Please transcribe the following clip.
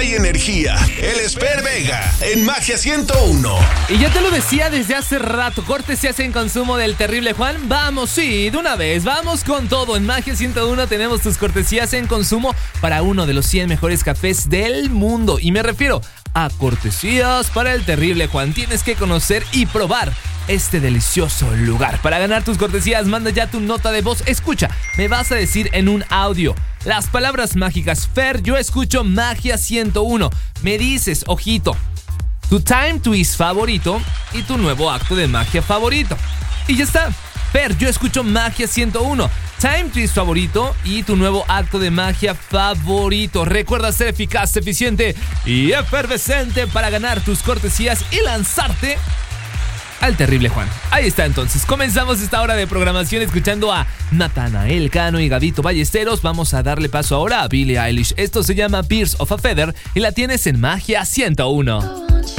y energía. Él es Per Vega en Magia 101. Y ya te lo decía desde hace rato, cortesías en consumo del Terrible Juan. Vamos, sí, de una vez, vamos con todo. En Magia 101 tenemos tus cortesías en consumo para uno de los 100 mejores cafés del mundo. Y me refiero a cortesías para el Terrible Juan. Tienes que conocer y probar este delicioso lugar. Para ganar tus cortesías, manda ya tu nota de voz. Escucha, me vas a decir en un audio las palabras mágicas: Fer, yo escucho Magia 101. Me dices, ojito, tu time twist favorito y tu nuevo acto de magia favorito. Y ya está. Fer, yo escucho Magia 101. Time twist favorito y tu nuevo acto de magia favorito. Recuerda ser eficaz, eficiente y efervescente para ganar tus cortesías y lanzarte al Terrible Juan. Ahí está, entonces. Comenzamos esta hora de programación escuchando a Natanael Cano y Gabito Ballesteros. Vamos a darle paso ahora a Billie Eilish. Esto se llama Birds of a Feather y la tienes en Magia 101.